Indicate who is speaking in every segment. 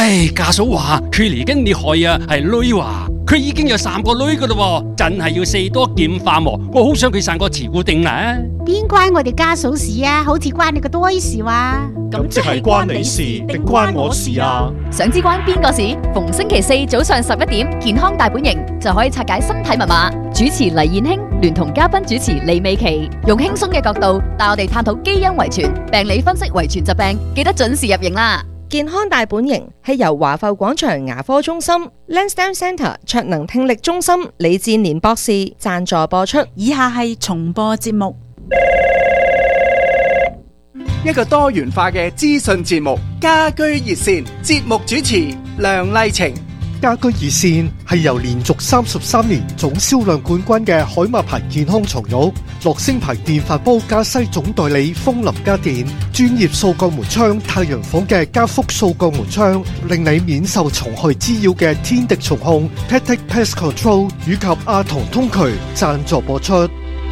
Speaker 1: 唉，家嫂話佢嚟緊你害啊，係女話佢已經有3個女噶啦，真係要4多劍化喎。我好想佢生個慈姑定啊！
Speaker 2: 邊關我哋家嫂事啊？好似關你個堆事話。
Speaker 3: 咁即係關你事定關我事啊？
Speaker 4: 想知關邊個事？逢星期4早上11點，健康大本營就可以拆解身體密碼。主持黎燕卿聯同嘉賓主持李美琪，用輕鬆嘅角度帶我哋探討基因遺傳、病理分析遺傳疾病，記得準時入營啦！
Speaker 5: 健康大本營係由華埠廣場牙科中心、Lansdowne Centre 卓能聽力中心李志年博士贊助播出。
Speaker 6: 以下係重播節目。
Speaker 7: 一個多元化嘅資訊節目，家居熱線，節目主持梁麗晴。
Speaker 8: 家居熱線係由連續33年總銷量冠軍嘅海馬牌健康床褥、樂聲牌電飯煲加西總代理楓林家電、專業掃鋼門窗太陽房嘅加福掃鋼門窗，令你免受蟲害滋擾嘅天敵蟲控 Pet Pest Control 以及阿童通渠贊助播出。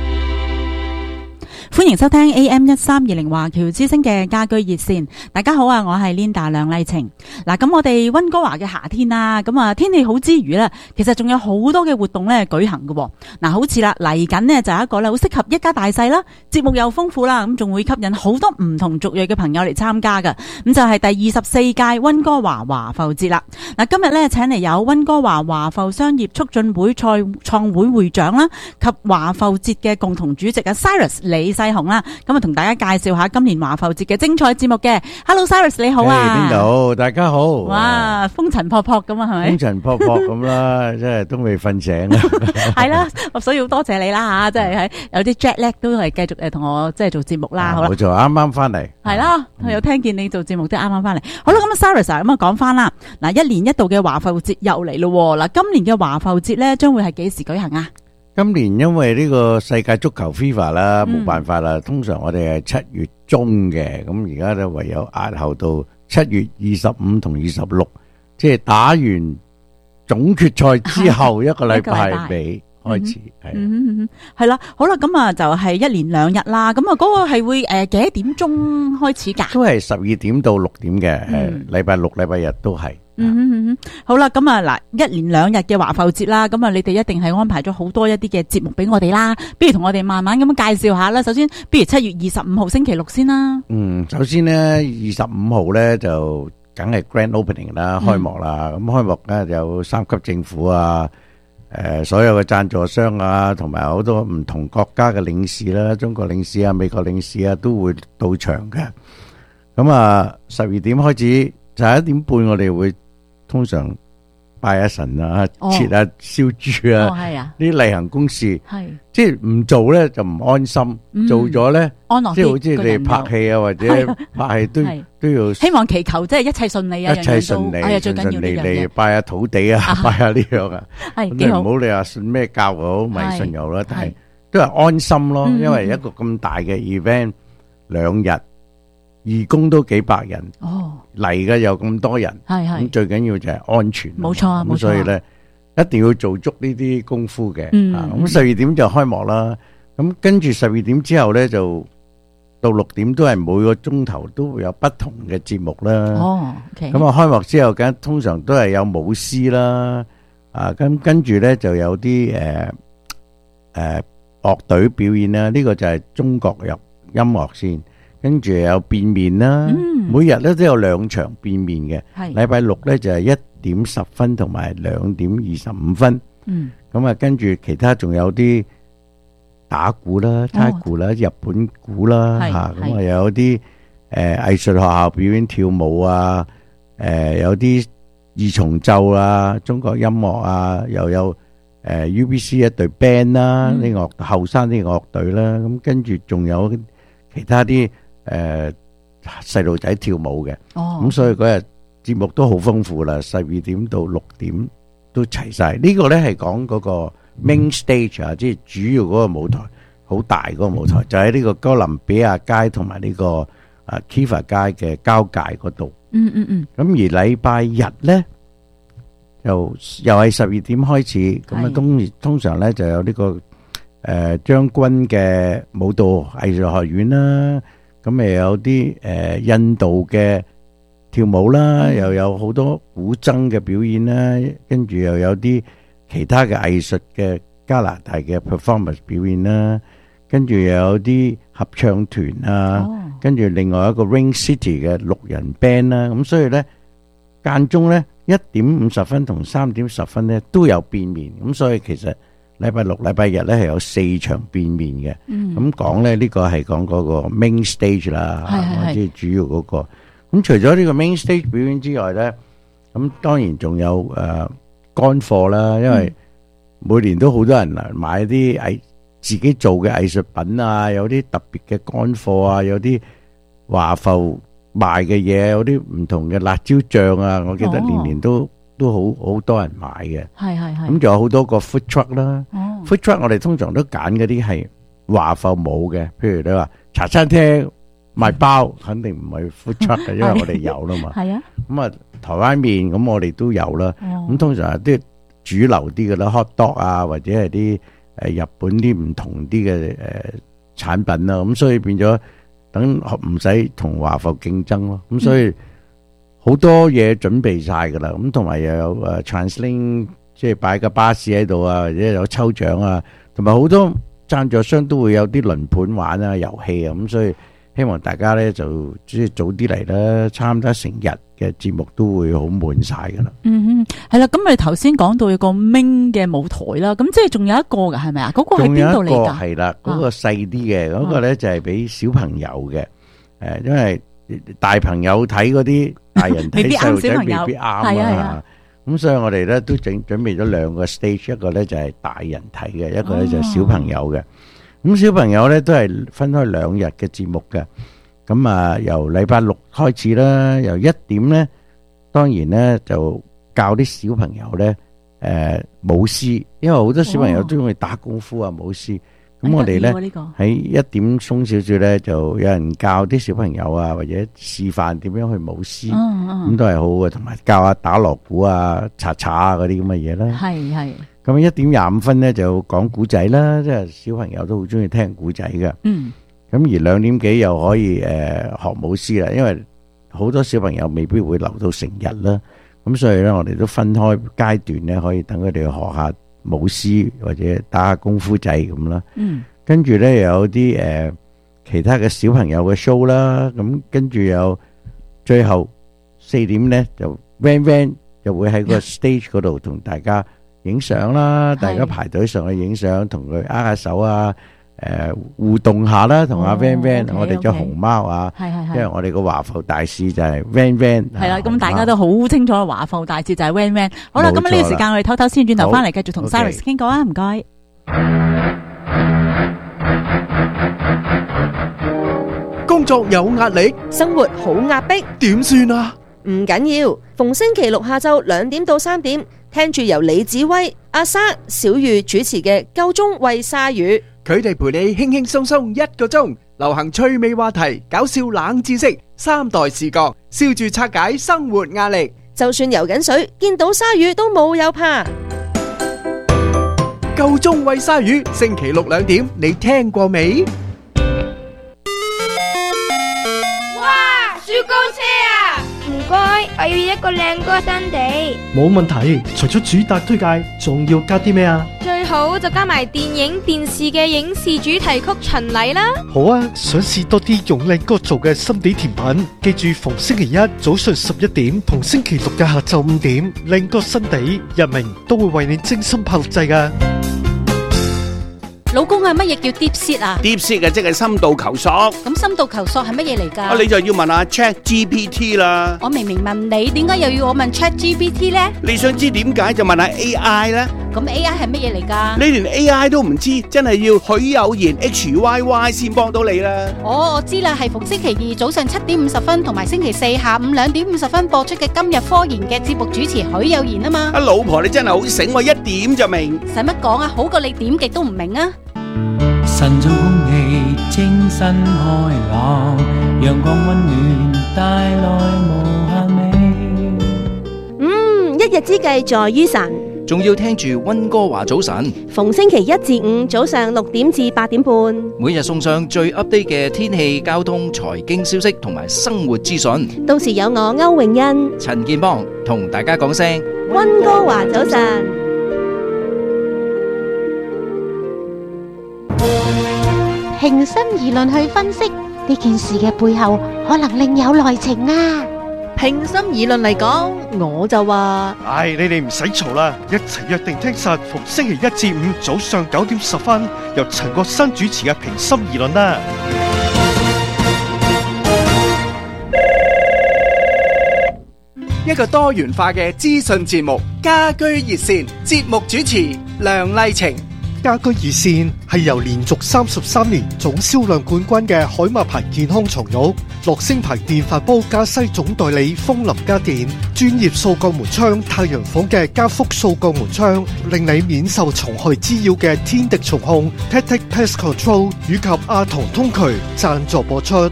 Speaker 6: 歡迎收聽 AM1320 華僑之聲嘅家居熱線。大家好啊，我係 Linda 梁麗晴。嗱，咁我哋溫哥華嘅夏天啦，咁啊天氣好之餘咧，其實仲有好多嘅活動咧舉行嘅。嗱，好似啦嚟緊呢就係一個咧好適合一家大細啦，節目又豐富啦，咁仲會吸引好多唔同族裔嘅朋友嚟參加嘅。咁就係第24屆溫哥華華埠節啦。嗱，今日咧請嚟有溫哥華華埠商業促進會創會會長啦，及華埠節嘅共同主席啊 Cyrus 李世雄啦，咁啊同大家介紹下今年華埠節嘅精彩節目嘅。Hello Cyrus 你好啊，
Speaker 9: 邊度？大家好。
Speaker 6: 哇，風塵僕僕咁啊，係咪？
Speaker 9: 風塵僕僕咁啦，真係都未瞓醒啊。
Speaker 6: 係啦，所以好多謝你啦吓，即係喺有啲 jet lag 都係繼續同我即係做節目啦。好啦，
Speaker 9: 冇錯，啱啱翻嚟。
Speaker 6: 係啦，有聽見你做節目都啱啱翻嚟。好啦，咁啊 Cyrus 咁啊講翻啦，嗱1年1度嘅華埠節又嚟咯。嗱，今年嘅華埠節咧將會係幾時舉行啊？
Speaker 9: 今年因為呢個世界足球 FIFA 啦，冇辦法啦。通常我哋係7月中嘅，咁而家咧唯有押後到7月25同26，即係打完總決賽之後一個禮拜尾開始
Speaker 6: 係啦。好啦，咁啊就係1連2日啦。咁啊嗰個係會幾多點鐘開始噶？都
Speaker 9: 係12點到6點嘅，禮拜六、禮拜日都係。
Speaker 6: 好啦，咁啊嗱，1連2日嘅華埠節啦，咁啊你哋一定係安排咗好多一啲嘅節目俾我哋啦。不如同我哋慢慢咁樣介紹下啦。首先，不如7月25號星期六先啦。
Speaker 9: 首先呢25號呢就梗係 Grand Opening 啦，開幕啦。咁開幕呢有3級政府啊，所有嘅贊助商啊，同埋好多唔同國家嘅領事啦，中國領事啊、美國領事啊都會到場嘅。咁啊12點開始，11點半我哋會通常拜下神啊，切下燒豬啊，啲例行公事，即係唔做咧就唔安心，做咗咧即係好似你哋拍戲啊或者拍戲都要
Speaker 6: 希望祈求即係一切順利啊，
Speaker 9: 一切順利，
Speaker 6: 最緊要呢樣嘢，
Speaker 9: 拜下土地啊，拜下呢樣啊，
Speaker 6: 幾好。
Speaker 9: 唔好你話信咩教好，迷信又好啦，但係都係安心咯，因為一個咁大嘅 event 2日。義工都幾百人，嚟嘅有咁多人，咁最緊要就係安全。
Speaker 6: 冇錯啊，冇錯。咁
Speaker 9: 所以咧，一定要做足呢啲功夫嘅。咁12點就開幕啦。咁跟住12點之後咧，就到6點都係每個鐘頭都會有不同嘅節目啦。咁啊開幕之後，通常都係有舞獅啦。咁跟住咧就有啲樂隊表演啦。呢個就係中國音樂先。跟住有變面啦，每日咧都有2場變面嘅。禮拜六咧就係1點10分同埋2點25分。咁啊，跟住其他仲有啲打鼓啦、太鼓啦、日本鼓啦嚇。咁啊，又有啲藝術學校表演跳舞啊，有啲二重奏啊、中國音樂啊，又有UBC 一隊 band 啦，呢樂後生啲樂隊啦。咁跟住仲有其他啲細路仔跳舞嘅，咁所以嗰日節目都好豐富啦，12點到6點都齊晒。呢個咧係講嗰個 main stage 啊，即係主要嗰個舞台，好大嗰個舞台，就喺呢個哥倫比亞街同埋呢個Kiva 街嘅交界嗰度。咁而禮拜日咧，又係12點開始，咁啊通常咧就有呢個將軍嘅舞蹈藝術學院啦。咁咪有啲印度嘅跳舞啦，又有好多古箏嘅表演啦，跟住又有啲其他嘅藝術嘅加拿大嘅 performance 表演啦，跟住又有啲合唱團啊，跟住另外一個 Ring City 嘅6人 band 啦，咁所以呢間中呢1:50同3:10呢都有變面，咁所以其實禮拜六、禮拜日呢係有4場變面嘅。咁講呢呢個係講嗰個 main stage 啦，或者主要嗰個。咁除咗呢個 main stage 表演之外呢，咁當然仲有乾貨啦，因為每年都好多人買啲自己做嘅藝術品啊，有啲特別嘅乾貨啊，有啲華埠賣嘅嘢，有啲唔同嘅辣椒醬啊，我記得年年都好多人買嘅。係。咁仲有好多個 food truck 啦，food truck 我哋通常都揀嗰啲係華埠冇嘅，譬如你話茶餐廳賣包，肯定唔係 food truck 嘅，因為我哋有啦嘛。係啊。咁啊，台灣麵咁我哋都有啦。咁通常係啲主流啲嘅啦 ，hot dog 啊，或者係啲日本啲唔同啲嘅產品啦。咁所以變咗。等唔使同華埠競爭咯，咁所以好多嘢準備晒噶啦，咁同埋又有Translink， 即係擺個巴士喺度啊，或者有抽獎啊，同埋好多贊助商都會有啲輪盤玩啊、遊戲啊，咁所以希望大家咧就即係早啲嚟啦，參加成日嘅節目都會好滿晒噶啦。
Speaker 6: 係啦，咁你頭先講到有個 main 嘅舞台啦，咁即係仲有一個㗎，係咪啊？嗰個喺邊度嚟㗎？
Speaker 9: 係啦，嗰個細啲嘅，嗰個咧就係俾小朋友嘅，因為大朋友睇嗰啲，大人睇細路仔未必啱啊。咁所以我哋咧都準備咗2個 stage， 一個咧就係大人睇嘅，一個咧就係小朋友嘅。咁小朋友咧都係分開2日嘅節目嘅。咁啊，由禮拜六開始啦，由1點咧，當然咧就教啲小朋友咧，舞獅，因為好多小朋友都中意打功夫啊，舞獅。咁我哋咧喺1點鬆少少咧，就有人教啲小朋友啊，或者示範點樣去舞獅，咁都係好好嘅，同埋教下打鑼鼓啊、查查啊嗰啲咁嘅嘢啦。係。咁1點25分咧就講古仔啦，即係小朋友都好中意聽古仔嘅。咁而2點幾又可以學舞獅啦，因為好多小朋友未必會留到成日啦，咁所以咧我哋都分開階段咧，可以等佢哋學下舞獅或者打下功夫仔咁啦。跟住咧又有啲其他嘅小朋友嘅 show 啦，咁跟住有最後4點咧就 Van Van 就會喺個 stage 嗰度同大家影相啦，大家排隊上去影相，同佢握下手啊。互動下啦，同阿 Van Van， 我哋隻熊貓啊，因為我哋個華埠大使就係 Van Van， 係啦，咁大家都好清楚華埠大使就係 Van Van。好啦，咁呢個時間我哋唞先，轉頭翻嚟繼續同 Cyrus 傾過啊，唔該。
Speaker 7: 工作有壓力，
Speaker 5: 生活好壓迫，
Speaker 7: 點算啊？
Speaker 5: 唔緊要，逢星期六下晝2點到3點，聽住由李子威、阿莎、小玉主持嘅《夠鐘喂鯊魚》。
Speaker 7: 佢哋陪你輕輕鬆鬆1個鐘，流行趣味話題、搞笑冷知識、3代視角，笑住拆解生活壓力。
Speaker 5: 就算游緊水，見到鯊魚都冇有怕。
Speaker 7: 夠鐘喂鯊魚，星期六2點，你聽過未？
Speaker 10: 哇！雪糕車啊！唔該，我要一個靚歌新地。
Speaker 3: 冇問題，除咗主打推介，仲要加啲咩啊？
Speaker 10: 最好就加埋電影、電視嘅影視主題曲巡禮啦。
Speaker 8: 好啊，想試多啲用靚歌做嘅心地甜品，記住逢星期一早上11點同星期六嘅下晝5點，靚歌新地日明都會為你精心拍錄製㗎。
Speaker 2: 老公啊，乜嘢叫 deep seat 啊
Speaker 11: ？deep seat 即係深度求索。
Speaker 2: 咁深度求索係乜嘢嚟㗎？
Speaker 11: 你就要問下 ChatGPT 啦。
Speaker 2: 我明明問你，點解又要我問 ChatGPT 咧？
Speaker 11: 你想知點解就問下 AI 啦。
Speaker 2: 咁 AI 係乜嘢嚟㗎？
Speaker 11: 你連 AI 都唔知，真係要許有賢 HYY 先幫到你啦。
Speaker 2: 我知啦，係逢星期二早上7點50分同埋星期四下午2點50分播出嘅今日科研嘅節目主持許有賢啊嘛。
Speaker 11: 阿老婆你真係好醒喎，一點就明。
Speaker 2: 使乜講啊？好過你點極都唔明啊！
Speaker 12: 晨早空氣清新開朗，陽光溫暖帶來無限美。
Speaker 5: 一日之計在於晨，
Speaker 13: 仲要聽住溫哥華早晨，
Speaker 14: 逢星期一至五早上6點至8點半，
Speaker 13: 每日送上最 update 嘅天氣、交通、財經消息同埋生活資訊。
Speaker 14: 到時有我歐詠欣、
Speaker 13: 陳健邦同大家講聲
Speaker 14: 溫哥華早晨。
Speaker 2: 平心而論去分析呢件事嘅背後，可能另有內情啊！
Speaker 5: 平心而論嚟講，我就話，
Speaker 3: 你哋唔使嘈啦，一齊約定聽實逢星期一至五早上9點10分，由陳國新主持嘅平心而論啦。
Speaker 7: 一個多元化嘅資訊節目，家居熱線，節目主持梁麗晴。
Speaker 8: 家居熱線係由連續33年總銷量冠軍嘅海馬牌健康床褥、樂聲牌電飯煲加西總代理風林家電、專業掃鋼門窗太陽房嘅加福掃鋼門窗，令你免受蟲害滋擾嘅天敵蟲控 Tactic Pest Control 以及阿童通渠贊助播出。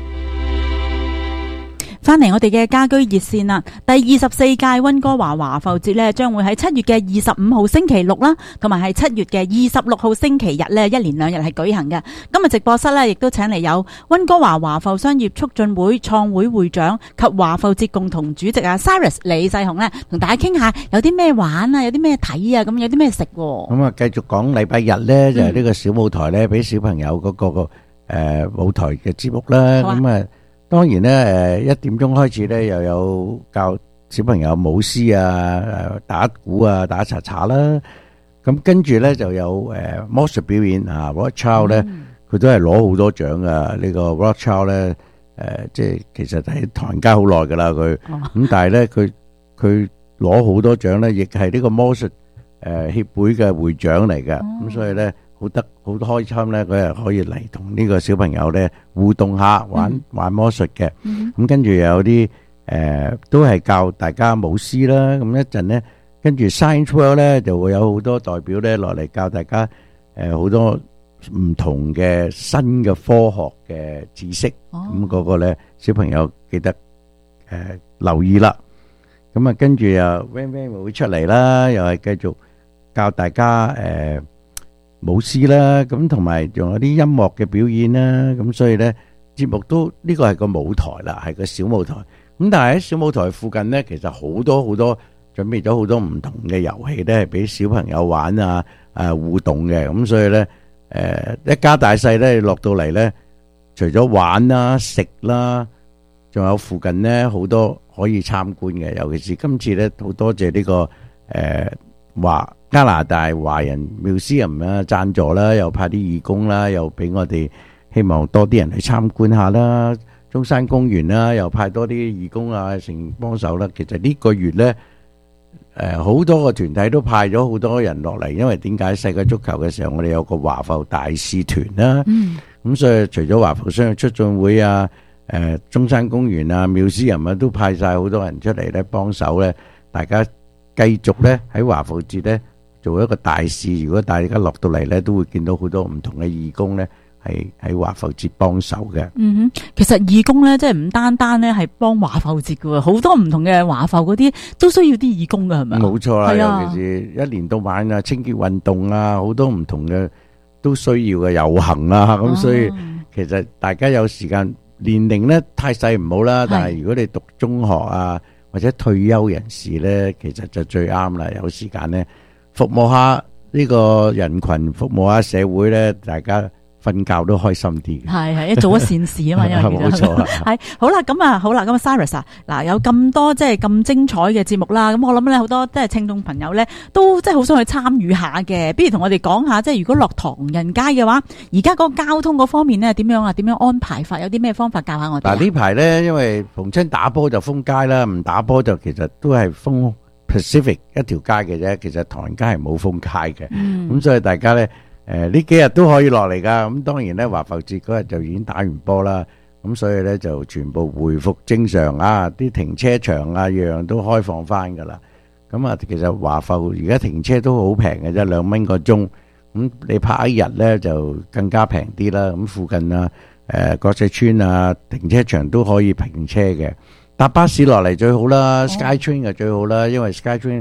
Speaker 6: 翻嚟我哋嘅家居熱線啦，第24屆溫哥華華埠節呢，將會喺7月嘅25號星期六啦，同埋係7月嘅26號星期日呢，一連2日係舉行嘅。今日直播室呢，亦都請嚟有溫哥華華埠商業促進會創會會長及華埠節共同主席啊 Cyrus 李世雄呢，同大家傾下有啲咩玩啊，有啲咩睇啊，咁有啲咩食。
Speaker 9: 咁啊，繼續講禮拜日呢，就係呢個小舞台呢，俾小朋友嗰個舞台嘅節目啦。咁啊。當然咧，1點鐘開始咧，又有教小朋友舞獅啊、打鼓啊、打查查啦。咁跟住咧就有魔術表演啊 ，Rothschild 咧，佢都係攞好多獎噶。呢個 Rothschild 咧，即係其實喺唐人街好耐噶啦佢。咁但係咧，佢攞好多獎咧，亦係呢個魔術協會嘅會長嚟嘅。咁所以咧。好開心咧！佢係可以嚟同呢個小朋友咧互動下，玩魔術嘅。咁跟住有啲都係教大家舞獅啦。咁一陣咧，跟住 Science World 咧就會有好多代表咧落嚟教大家好多唔同嘅新嘅科學嘅知識。咁嗰個咧小朋友記得留意啦。咁啊，跟住又 Van Van 會出嚟啦，又係繼續教大家舞獅啦，咁同埋仲有啲音樂嘅表演啦，咁所以咧節目都呢個係個舞台啦，係個小舞台。咁但係喺小舞台附近咧，其實好多準備咗好多唔同嘅遊戲咧，係俾小朋友玩啊，互動嘅。咁所以咧，一家大細咧落到嚟咧，除咗玩啦、食啦，仲有附近咧好多可以參觀嘅。尤其是今次咧，好多謝呢個加拿大華人 Museum 啦贊助啦，又派啲義工啦，又俾我哋希望多啲人去參觀下啦。中山公園啦，又派多啲義工啊，成幫手啦。其實呢個月咧，好多個團體都派咗好多人落嚟，因為點解世界足球嘅時候，我哋有個華埠大使團啦。咁所以除咗華埠商業促進會啊、中山公園啊、Museum啊，都派晒好多人出嚟咧幫手咧，大家繼續咧喺華埠節咧。做一個大事，如果大家落到嚟咧，都會見到好多唔同嘅義工咧，係喺華埠節幫手嘅。
Speaker 6: 其實義工咧，即係唔單單咧係幫華埠節嘅，好多唔同嘅華埠嗰啲都需要啲義工嘅，係咪？冇錯啦，尤其是一年到晚啊，清潔運動啊，好多唔同嘅都需要嘅遊行啊，咁所以其實大家有時間，年齡咧太細唔好啦，但係如果你讀中學啊或者退休人士咧，其實就最啱啦，有時間咧。服務下呢個人群，服務下社會咧，大家瞓覺都開心啲。係做咗善事啊嘛，因為冇錯。係好啦，咁啊 Cyrus 啊，嗱有咁多即係咁精彩嘅節目啦，咁我諗咧好多即係聽眾朋友咧都即係好想去參與下嘅。不如同我哋講下，即係如果落唐人街嘅話，而家嗰個交通嗰方面咧點樣啊？點樣安排法？有啲咩方法教下我哋？嗱呢排咧，因為逢親打波就封街啦，唔打波就其實都係封。Pacific 一條街嘅啫，其實唐人街係冇封街嘅，咁所以大家咧呢幾日都可以落嚟噶。咁當然咧華埠節嗰日就已經打完波啦，咁所以咧就全部回復正常啊，啲停車場啊樣樣都開放翻噶啦。咁啊，其實華埠而家停車都好平嘅啫，2蚊個鐘。咁你泊一日咧就更加平啲啦。咁附近啊國際村啊停車場都可以停車嘅。搭巴士落嚟最好啦，Skytrain 就最好啦，因為 Skytrain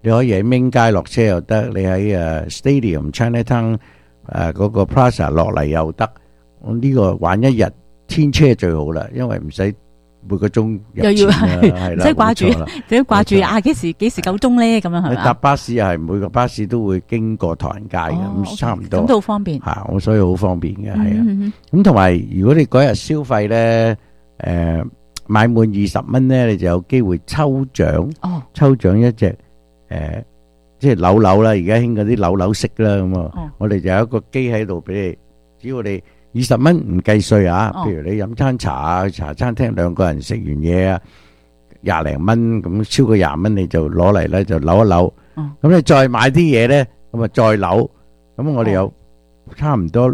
Speaker 9: 你可以喺 Main 街落車又得，你喺Stadium Chinatown 嗰個 Plaza 落嚟又得。呢個玩一日天車最好啦，因為唔使每個鐘入錢啦，係啦，
Speaker 6: 唔使掛住，只要掛住啊幾時夠鐘咧咁樣係嘛？
Speaker 9: 你搭巴士又係每個巴士都會經過唐人街嘅，咁差唔多。
Speaker 6: 咁都好方便
Speaker 9: 嚇，我所以好方便嘅，係啊。咁同埋如果你嗰日消費咧，買滿20蚊咧，你就有機會抽獎。抽獎一隻即係扭扭啦，而家興嗰啲扭扭式啦咁啊。我哋就有一個機喺度俾你，只要你20蚊唔計稅啊。譬如你飲餐茶啊，茶餐廳2個人食完嘢啊，20零蚊咁，超過20蚊你就攞嚟咧就扭一扭。咁你再買啲嘢咧，咁啊再扭。咁我哋有差唔多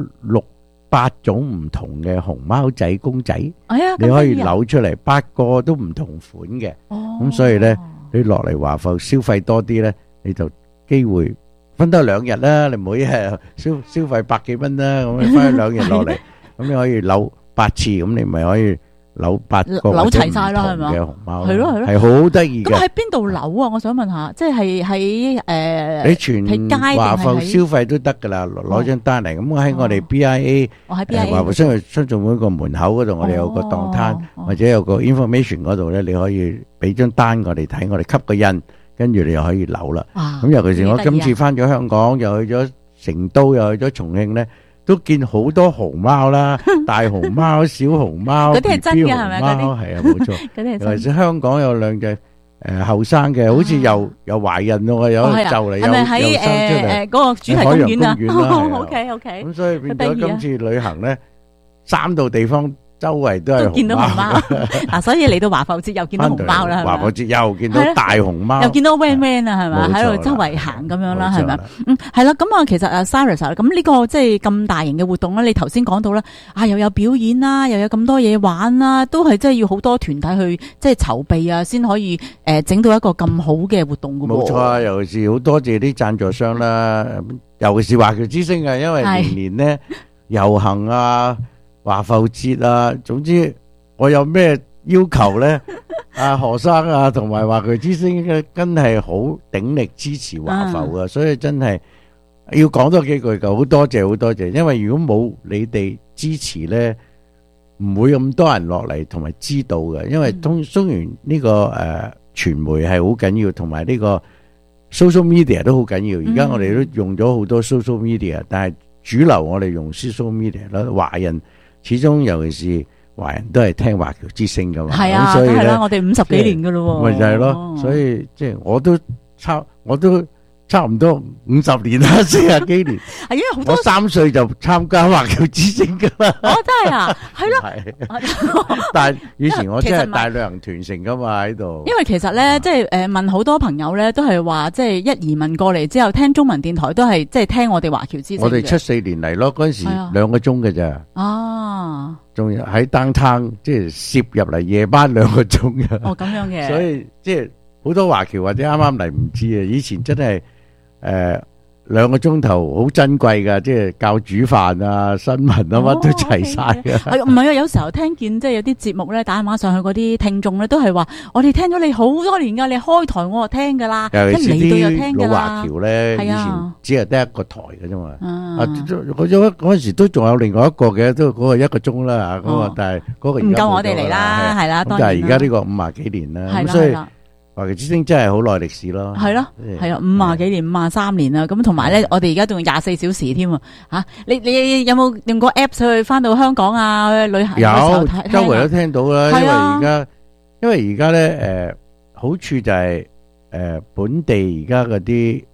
Speaker 9: 6-8種唔同嘅熊貓仔公仔，你可以扭出嚟8個都唔同款嘅。咁所以咧，你落嚟華埠消費多啲咧，你就機會分多2日啦。你每日消費100幾蚊啦，咁你分2日落嚟，咁你可以扭8次，咁你咪可以扭8個
Speaker 6: 扭齊晒啦，係嘛？
Speaker 9: 嘅熊貓
Speaker 6: 係咯，
Speaker 9: 係好得意嘅。
Speaker 6: 咁喺邊度扭啊？我想問下，即係喺
Speaker 9: 你全華埠消費都得噶啦，攞張單嚟。咁我喺我哋 BIA，
Speaker 6: 喺 BIA
Speaker 9: 華埠商業促進會個門口嗰度，我哋有個檔攤，或者有個 information 嗰度咧，你可以俾張單我哋睇，我哋吸個印，跟住你又可以扭啦。咁尤其是我今次翻咗香港，又去咗成都，又去咗重慶咧，都見好多熊貓啦，大熊貓、小熊貓、
Speaker 6: 嗰啲係真嘅係咪？嗰啲
Speaker 9: 係啊，冇錯。尤其是香港有2隻後生嘅，好似又懷孕咯，有就嚟又生出嚟。
Speaker 6: 嗰個主題公園啊
Speaker 9: ？OK。咁所以變咗今次旅行咧，3度地方周圍都係
Speaker 6: 見到熊貓。嗱，所以嚟到華埠節又見到熊貓啦，係咪？
Speaker 9: 華埠節又見到大熊貓，
Speaker 6: 又見到 Van Van 啊，係咪？喺度周圍行咁樣啦，係咪？係啦。咁啊，其實啊 Cyrus 咁呢個即係咁大型嘅活動咧，你頭先講到啦，又有表演啦，又有咁多嘢玩啦，都係即係要好多團體去即係籌備啊，先可以整到一個咁好嘅活動噶。
Speaker 9: 冇錯啊，尤其是好多謝啲贊助商啦，尤其是華僑之星啊，因為年年咧遊行啊。華埠節啊，總之我有咩要求咧，何生啊，同埋華僑之星嘅真係好鼎力支持華埠啊，所以真係要講多幾句㗎，好多謝，因為如果冇你哋支持咧，唔會咁多人落嚟同埋知道嘅，因為雖然呢個傳媒係好緊要，同埋呢個 social media 都好緊要，而家我哋都用咗好多 social media，但係主流我哋用 social media 啦，華人。始終尤其是華人都係聽華僑之聲噶嘛，
Speaker 6: 係啊，
Speaker 9: 所以
Speaker 6: 係啦，我哋50幾年噶咯，
Speaker 9: 咪就係咯，所以即係我都差唔多50年啦，40幾年。係因為好多我3歲就參加華僑之聲噶啦。
Speaker 6: 哦，真係啊，係咯。
Speaker 9: 但係以前我真係帶旅行團成噶嘛喺度。因
Speaker 6: 為其實咧，即係問好多朋友咧，都係話即係一移民過嚟之後，聽中文電台都係即係聽我哋華僑之聲。
Speaker 9: 我哋74年嚟咯，嗰陣時2個鐘嘅咋。
Speaker 6: 哦。仲
Speaker 9: 有喺 downtown 即係攝入嚟夜班2個鐘嘅。
Speaker 6: 哦，咁樣嘅。
Speaker 9: 所以即係好多華僑或者啱啱嚟唔知啊，以前真係。2個鐘頭好珍貴噶，即係教煮飯啊、新聞啊乜都齊晒嘅。
Speaker 6: 係唔係啊？有時候聽見即係有啲節目咧，打電話上去嗰啲聽眾咧，都係話我哋聽咗你好多年噶，你開台我就聽噶啦，
Speaker 9: 尤其是
Speaker 6: 啲
Speaker 9: 老華僑咧，以前只係得一個台嘅啫嘛。嗰陣時都仲有另外一個嘅，都嗰個1個鐘啦吓，嗰個但係嗰個
Speaker 6: 唔夠我哋嚟啦，係啦。
Speaker 9: 但係而家呢個50幾年啦，咁所以。華僑之聲真係好耐歷史咯，
Speaker 6: 係咯，50幾年、53年啦，咁同埋咧，我哋而家仲24小時添啊！吓，你有冇用過 app 去翻到香港啊？去旅行
Speaker 9: 有，周圍都聽到啦。因為而家咧，好處就係本地而家嗰啲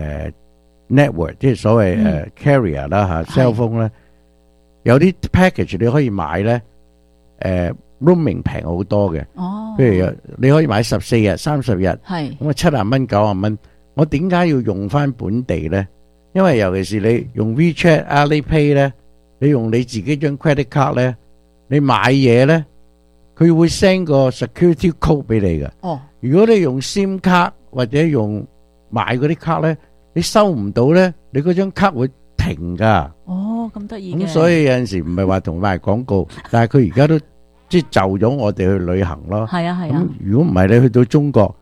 Speaker 9: network，即係所謂carrier 啦吓 cell phone 咧，有啲 package 你可以買咧，roaming 平好多嘅，譬如你可以買14日、30日，咁啊70蚊、90蚊。我點解要用翻本地咧？因為尤其是你用 WeChat、Alipay 咧，你用你自己張 credit card 咧，你買嘢咧，佢會 send 個 security code 俾你嘅。如果你用 SIM 卡或者用買嗰啲卡咧，你收唔到咧，你嗰張卡會停噶。
Speaker 6: 咁得意嘅。咁
Speaker 9: 所以有陣時唔係話同賣廣告，但係佢而家都。即係就咗我哋去旅行咯。係啊。咁如果唔係你去到中國，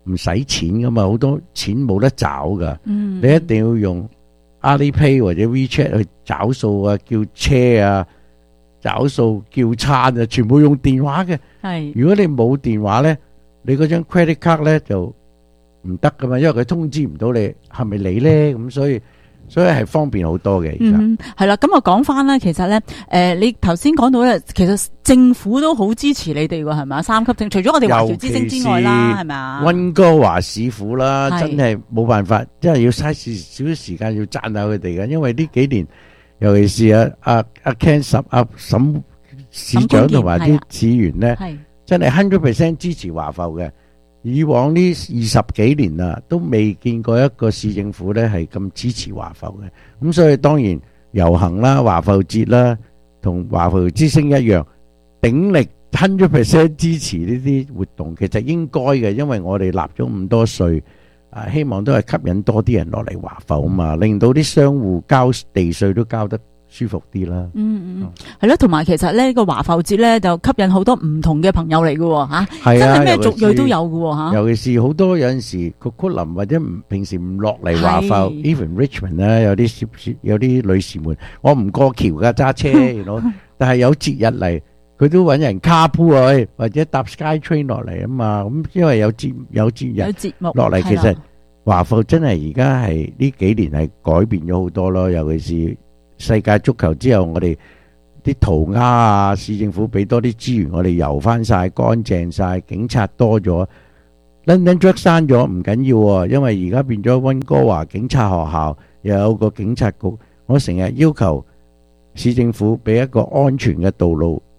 Speaker 9: 唔使錢噶嘛，好多錢冇得找噶。
Speaker 6: 嗯，
Speaker 9: 你一定要用 Alipay 或者 WeChat 去找數啊，叫車啊，找數叫餐啊，全部用電話嘅。
Speaker 6: 係，
Speaker 9: 如果你冇電話咧，你嗰張 credit card 咧就唔得噶嘛，因為佢通知唔到你係咪你咧，咁所以係方便好多嘅。而家
Speaker 6: 係啦，咁我講翻啦，其實咧，你頭先講到咧，其實政府都好支持你哋喎，係咪啊？三級證，除咗我哋華僑之星之外啦，係咪啊？
Speaker 9: 溫哥華市府啦，
Speaker 6: 係
Speaker 9: 真係冇辦法，真係要嘥少少時間要讚下佢哋嘅，因為呢幾年，尤其是阿 Ken 沈市長同埋啲市員咧，真係 100% 支持華埠嘅。以往呢20幾年啦，都未見過一個市政府咧係咁支持華埠嘅。咁所以當然遊行啦、華埠節啦，同華埠之星一樣，鼎力 100% 支持呢啲活動，其實應該嘅，因為我哋納咗咁多稅，希望都係吸引多啲人落嚟華埠啊嘛，令到啲商戶交地稅都交得舒服啲啦。
Speaker 6: 係咯，同埋其實咧個華埠節咧就吸引好多唔同嘅朋友嚟嘅嚇，
Speaker 9: 係啊，
Speaker 6: 真係咩族裔都有嘅嚇。
Speaker 9: 尤其是好多有陣時個庫林或者平時唔落嚟華埠 ，even Richmond 咧有啲女士們，我唔過橋㗎揸車，但係有節日嚟，佢都揾人carpool去，或者搭 SkyTrain 落嚟啊嘛。咁因為有節目落嚟，其實華埠真係而家係呢幾年係改變咗好多咯，尤其是世界足球之後，我哋啲塗鴉啊，市政府俾多啲資源，我哋游翻晒乾淨晒，警察多咗。London Drugs 刪咗唔緊要喎，因為而家變咗溫哥華警察學校，又有個警察局。我成日要求市政府俾一個安全嘅道路